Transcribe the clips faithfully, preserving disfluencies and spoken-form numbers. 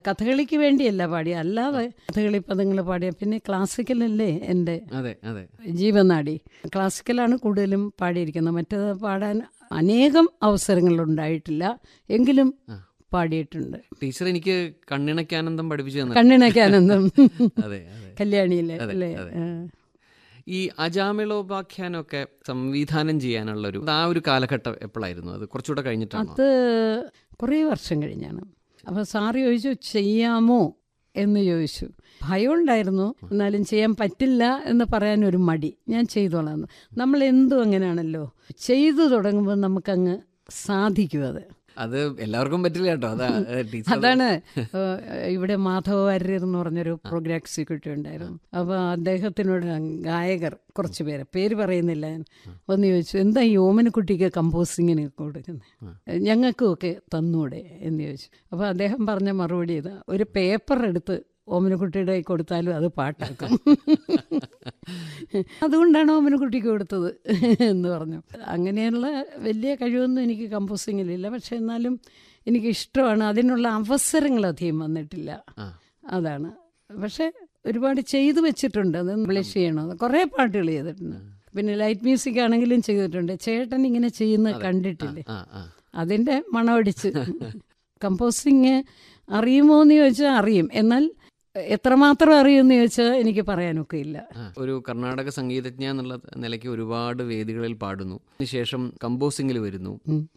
കഥകളിക്ക് വേണ്ടിയല്ല പാടിയ, അല്ലാതെ കഥകളി പദങ്ങൾ പാടിയ. പിന്നെ ക്ലാസിക്കലല്ലേ എൻ്റെ അതെ അതെ ജീവനാടി. ക്ലാസിക്കലാണ് കൂടുതലും പാടിയിരിക്കുന്നത്. മറ്റേത് പാടാൻ അനേകം അവസരങ്ങളുണ്ടായിട്ടില്ല, എങ്കിലും പാടിയിട്ടുണ്ട്. ടീച്ചർ എനിക്ക് കണ്ണിണയ്ക്കാനന്ദം പഠിപ്പിച്ചു തന്നെ. കണ്ണിണയ്ക്കാനന്ദം അതെ അതെ കല്യാണിയിലെ അല്ലേ. ഈ അജാമിളോപാഖ്യാനമൊക്കെ സംവിധാനം ചെയ്യാനുള്ളൊരു ആ ഒരു കാലഘട്ടം എപ്പോഴായിരുന്നു? അത് കുറച്ചുകൂടെ കഴിഞ്ഞിട്ടാണ്? അത് കുറേ വർഷം കഴിഞ്ഞാണ്. അപ്പോൾ സാറ് ചോദിച്ചു ചെയ്യാമോ എന്ന് ചോദിച്ചു. ഭയം ഉണ്ടായിരുന്നു, എന്നാലും ചെയ്യാൻ പറ്റില്ല എന്ന് പറയാനൊരു മടി. ഞാൻ ചെയ്തോളാം. നമ്മൾ എന്തും അങ്ങനെയാണല്ലോ, ചെയ്തു തുടങ്ങുമ്പോൾ നമുക്കങ്ങ് സാധിക്കും. അത് അത് എല്ലാവർക്കും പറ്റില്ല കേട്ടോ. അതാണ്. ഇവിടെ മാധവ വാര്യർ എന്ന് പറഞ്ഞൊരു പ്രോഗ്രാം എക്സിക്യൂട്ടീവ് ഉണ്ടായിരുന്നു. അപ്പോൾ അദ്ദേഹത്തിനോട് ഗായകർ കുറച്ച് പേര്, പേര് പറയുന്നില്ല, ഞാൻ ഒന്ന് ചോദിച്ചു, എന്താ ഈ ഓമനക്കുട്ടിക്ക് കമ്പോസിങ്ങിന് കൊടുക്കുന്നത്, ഞങ്ങൾക്കും ഒക്കെ തന്നൂടെ എന്ന് ചോദിച്ചു. അപ്പോൾ അദ്ദേഹം പറഞ്ഞ മറുപടി ഇത്, ഒരു പേപ്പർ എടുത്ത് ഓമനക്കുട്ടിയുടെ കൊടുത്താലും അത് പാട്ടാക്കും. അതുകൊണ്ടാണ് ഓമനക്കുട്ടിക്ക് കൊടുത്തത് എന്ന് പറഞ്ഞു. അങ്ങനെയുള്ള വലിയ കഴിവൊന്നും എനിക്ക് കമ്പോസിങ്ങിലില്ല, പക്ഷെ എന്നാലും എനിക്കിഷ്ടമാണ്. അതിനുള്ള അവസരങ്ങൾ അധികം വന്നിട്ടില്ല, അതാണ്. പക്ഷെ ഒരുപാട് ചെയ്തു വെച്ചിട്ടുണ്ട്. അത് ബ്ലഷ് ചെയ്യണം. കുറേ പാട്ടുകൾ ചെയ്തിട്ടുണ്ട്. പിന്നെ ലൈറ്റ് മ്യൂസിക് ആണെങ്കിലും ചെയ്തിട്ടുണ്ട്. ചേട്ടൻ ഇങ്ങനെ ചെയ്യുന്ന കണ്ടിട്ടില്ലേ, അതിൻ്റെ മണമടിച്ച്. കമ്പോസിങ് അറിയുമോ എന്ന് ചോദിച്ചാൽ അറിയും, എന്നാൽ എത്രമാത്രം അറിയുമെന്ന് ചോദിച്ചാൽ എനിക്ക് പറയാനൊക്കെ ഇല്ല. ഒരു കർണാടക സംഗീതജ്ഞ എന്നുള്ള നിലയ്ക്ക് ഒരുപാട് വേദികളിൽ പാടുന്നു, അതിനുശേഷം കമ്പോസിങ്ങിൽ വരുന്നു.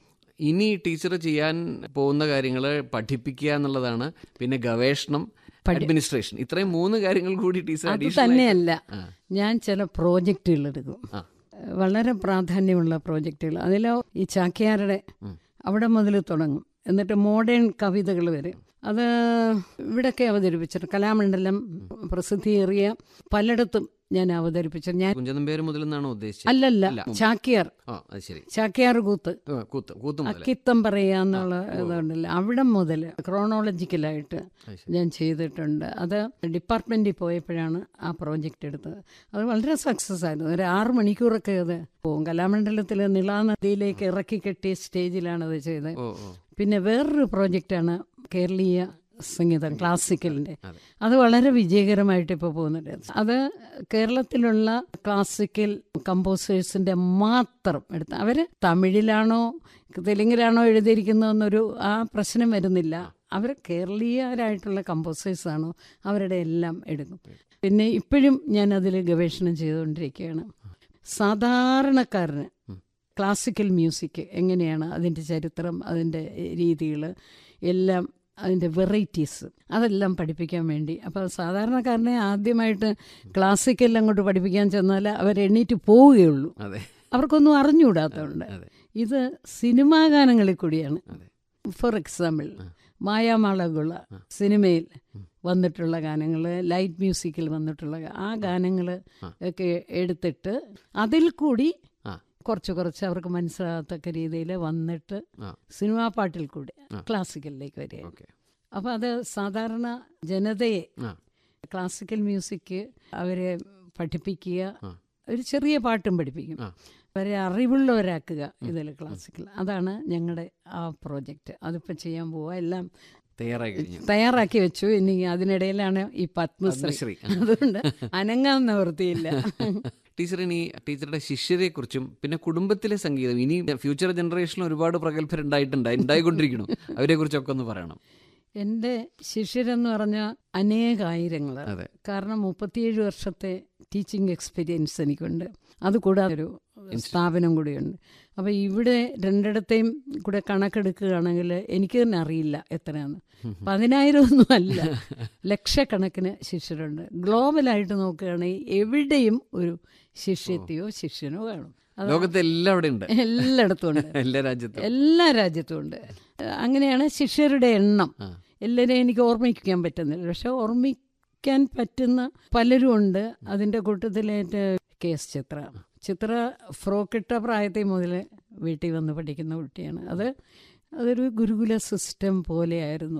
ഇനി ടീച്ചർ ചെയ്യാൻ പോകുന്ന കാര്യങ്ങൾ പഠിപ്പിക്കുക എന്നുള്ളതാണ്, പിന്നെ ഗവേഷണം, അഡ്മിനിസ്ട്രേഷൻ, ഇത്രയും മൂന്ന് കാര്യങ്ങൾ കൂടി ടീച്ചർ. അത് തന്നെയല്ല, ഞാൻ ചില പ്രോജക്റ്റുകൾ എടുക്കും, വളരെ പ്രാധാന്യമുള്ള പ്രോജക്റ്റുകൾ. അതിലോ ഈ ചാക്യാരുടെ അവിടെ മുതൽ തുടങ്ങും, എന്നിട്ട് മോഡേൺ കവിതകൾ വരെ. അത് ഇവിടെയൊക്കെ അവതരിപ്പിച്ചിട്ട് കലാമണ്ഡലം പ്രസിദ്ധീകരിയ പലയിടത്തും ഞാൻ അവതരിപ്പിച്ചു. ഞാൻ കുഞ്ചനമ്പേര് മുതൽ എന്നാണോ ഉദ്ദേശിച്ചത്? അല്ലല്ല, ചാക്യാർ, ചാക്യാർ കൂത്ത്, അക്കിത്തം പറയുക എന്നുള്ള ഇതുണ്ടല്ലോ, അവിടെ മുതൽ ക്രോണോളജിക്കലായിട്ട് ഞാൻ ചെയ്തിട്ടുണ്ട്. അത് ഡിപ്പാർട്ട്മെൻറ്റിൽ പോയപ്പോഴാണ് ആ പ്രോജക്റ്റ് എടുത്തത്. അത് വളരെ സക്സസ് ആയിരുന്നു. ഒരു ആറ് മണിക്കൂറൊക്കെ അത് പോകും. കലാമണ്ഡലത്തിൽ നിളാനദിയിലേക്ക് ഇറക്കി കെട്ടിയ സ്റ്റേജിലാണത് ചെയ്തത്. പിന്നെ വേറൊരു പ്രോജക്റ്റാണ് കേരളീയ സംഗീതം, ക്ലാസിക്കലിൻ്റെ. അത് വളരെ വിജയകരമായിട്ട് ഇപ്പോൾ പോകുന്നുണ്ട്. അത് കേരളത്തിലുള്ള ക്ലാസിക്കൽ കമ്പോസേഴ്സിൻ്റെ മാത്രം എടുത്ത്, അവർ തമിഴിലാണോ തെലുങ്കിലാണോ എഴുതിയിരിക്കുന്നതെന്നൊരു ആ പ്രശ്നം വരുന്നില്ല. അവർ കേരളീയരായിട്ടുള്ള കമ്പോസേഴ്സാണോ അവരുടെ എല്ലാം എടുക്കും. പിന്നെ ഇപ്പോഴും ഞാൻ അതിൽ ഗവേഷണം ചെയ്തുകൊണ്ടിരിക്കുകയാണ്. സാധാരണക്കാരന് ക്ലാസിക്കൽ മ്യൂസിക് എങ്ങനെയാണ്, അതിൻ്റെ ചരിത്രം, അതിൻ്റെ രീതികൾ എല്ലാം, അതിൻ്റെ വെറൈറ്റീസ്, അതെല്ലാം പഠിപ്പിക്കാൻ വേണ്ടി. അപ്പോൾ സാധാരണക്കാരനെ ആദ്യമായിട്ട് ക്ലാസിക്കൽ അങ്ങോട്ട് പഠിപ്പിക്കാൻ ചെന്നാൽ അവർ എണ്ണീറ്റ് പോവുകയുള്ളൂ, അവർക്കൊന്നും അറിഞ്ഞുകൂടാത്തതുകൊണ്ട്. ഇത് സിനിമാ ഗാനങ്ങളിൽ കൂടിയാണ്. ഫോർ എക്സാമ്പിൾ മായാമാളകുള സിനിമയിൽ വന്നിട്ടുള്ള ഗാനങ്ങൾ, ലൈറ്റ് മ്യൂസിക്കിൽ വന്നിട്ടുള്ള ആ ഗാനങ്ങൾ ഒക്കെ എടുത്തിട്ട് അതിൽ കൂടി കുറച്ച് കുറച്ച് അവർക്ക് മനസ്സിലാകത്തക്ക രീതിയിൽ വന്നിട്ട് സിനിമാ പാട്ടിൽ കൂടി ക്ലാസിക്കലിലേക്ക് വരിക. അപ്പോൾ അത് സാധാരണ ജനതയെ ക്ലാസിക്കൽ മ്യൂസിക് അവരെ പഠിപ്പിക്കുക, ഒരു ചെറിയ പാട്ടും പഠിപ്പിക്കും, അവരെ അറിവുള്ളവരാക്കുക ഇതിൽ ക്ലാസിക്കൽ. അതാണ് ഞങ്ങളുടെ ആ പ്രോജക്റ്റ്. അതിപ്പോൾ ചെയ്യാൻ പോവുക, എല്ലാം തയ്യാറാക്കി വെച്ചു. ഇനി അതിനിടയിലാണ് ഈ പത്മശ്രീ, അതുകൊണ്ട് അനങ്ങാൻ നിവൃത്തിയില്ല. ടീച്ചർ, ഇനി ടീച്ചറുടെ ശിഷ്യരെ കുറിച്ചും പിന്നെ കുടുംബത്തിലെ സംഗീതം, ഇനി ഫ്യൂച്ചർ ജനറേഷനിൽ ഒരുപാട് പ്രഗത്ഭരുണ്ടായിട്ടുണ്ട്, ഉണ്ടായിക്കൊണ്ടിരിക്കണം, അവരെ കുറിച്ചൊക്കെ ഒന്ന് പറയണം. എൻ്റെ ശിഷ്യരെന്ന് പറഞ്ഞാൽ അനേകായിരങ്ങൾ. കാരണം മുപ്പത്തിയേഴ് വർഷത്തെ ടീച്ചിങ് എക്സ്പീരിയൻസ് എനിക്കുണ്ട്. അതുകൂടാതെ ഒരു സ്ഥാപനം കൂടിയുണ്ട്. അപ്പോൾ ഇവിടെ രണ്ടിടത്തെയും കൂടെ കണക്കെടുക്കുകയാണെങ്കിൽ എനിക്ക് തന്നെ അറിയില്ല എത്രയാണ്. പതിനായിരം ഒന്നും അല്ല, ലക്ഷക്കണക്കിന് ശിഷ്യരുണ്ട്. ഗ്ലോബലായിട്ട് നോക്കുകയാണെങ്കിൽ എവിടെയും ഒരു ശിഷ്യത്തെയോ ശിഷ്യനോ കാണും. ലോകത്തെ എല്ലായിടത്തും ഉണ്ട്, എല്ലാ രാജ്യത്തും ഉണ്ട്. അങ്ങനെയാണ് ശിഷ്യരുടെ എണ്ണം. എല്ലാവരെയും എനിക്ക് ഓർമ്മിക്കാൻ പറ്റുന്നില്ല, പക്ഷെ ഓർമ്മിക്കാൻ പറ്റുന്ന പലരും ഉണ്ട്. അതിൻ്റെ കൂട്ടത്തിലേറ്റ് കെ എസ് ചിത്ര ചിത്ര ഫ്രോക്കിട്ട പ്രായത്തിൽ മുതൽ വീട്ടിൽ വന്ന് പഠിക്കുന്ന കുട്ടിയാണ്. അത് അതൊരു ഗുരുകുല സിസ്റ്റം പോലെയായിരുന്നു.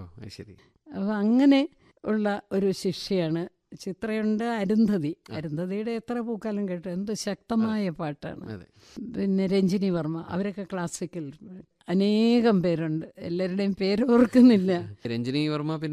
അപ്പോൾ അങ്ങനെ ഉള്ള ഒരു ശിഷ്യയാണ്. ചിത്രയുണ്ട്, അരുന്ധതി. അരുന്ധതിയുടെ എത്ര പൂക്കാലം കേട്ടു, എന്ത് ശക്തമായ പാട്ടാണ്. പിന്നെ രഞ്ജിനി വർമ്മ, അവരൊക്കെ ക്ലാസിക്കൽ. അനേകം പേരുണ്ട്, എല്ലാവരുടെയും പേര് ഓർക്കുന്നില്ല. രഞ്ജിനി വർമ്മ